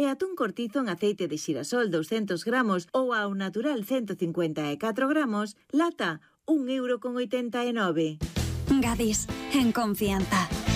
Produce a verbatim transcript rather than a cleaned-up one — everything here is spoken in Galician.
atún cortizo en aceite de xirasol douscentos gramos ou ao natural ciento cincuenta e catro gramos, lata un euro con oitenta e nove. Gadis, en confianza.